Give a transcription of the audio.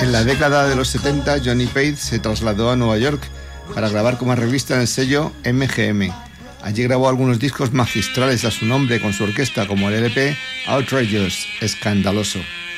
En la década de los 70, Johnny Page se trasladó a Nueva York para grabar como arreglista en el sello MGM. Allí grabó algunos discos magistrales a su nombre con su orquesta, como el LP Outrageous, escandaloso.